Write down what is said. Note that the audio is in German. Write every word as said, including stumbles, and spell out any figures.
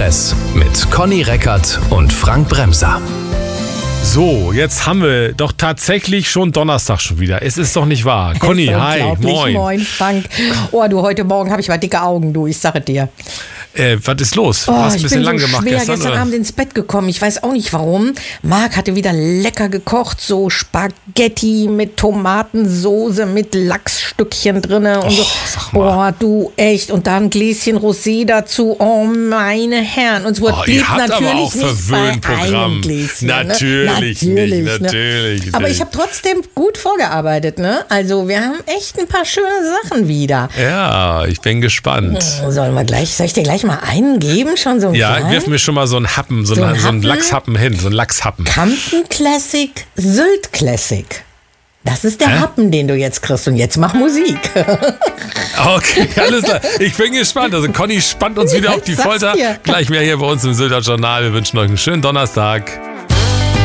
Express mit Conny Reckert und Frank Bremser. So, jetzt haben wir doch tatsächlich schon Donnerstag schon wieder. Es ist doch nicht wahr. Conny, hi, moin. Moin, Frank. Oh, du, heute Morgen habe ich mal dicke Augen, du, ich sage dir. Äh, was ist los? Oh, du hast ein ich bisschen bin lang so gemacht schwer gestern, gestern oder? Abend ins Bett gekommen. Ich weiß auch nicht warum. Marc hatte wieder lecker gekocht, so Spaghetti mit Tomatensoße, mit Lachsstückchen drin und so. sag mal. Oh, du, echt. Und dann ein Gläschen Rosé dazu. Oh, meine Herren. Und es wurde Oh, blieb ihr habt natürlich aber auch nicht bei Verwöhnprogramm. einem Gläschen, Natürlich ne? nicht, ne? natürlich Aber nicht. ich habe trotzdem gut vorgearbeitet, ne? Also wir haben echt ein paar schöne Sachen wieder. Ja, ich bin gespannt. Sollen wir gleich, soll ich dir gleich mal einen geben? Schon so einen Ja, kleinen? wirf mir schon mal so einen Happen, so, So einen, ein so einen Happen? Lachshappen hin, so einen Lachshappen. Kampen Classic, Sylt Classic. Das ist der Hä? Happen, den du jetzt kriegst. Und jetzt mach Musik. Okay, alles klar. Ich bin gespannt. Also Conny spannt uns wieder Ja, auf die ich sag's Folter. dir. Gleich mehr hier bei uns im Sylter Journal. Wir wünschen euch einen schönen Donnerstag.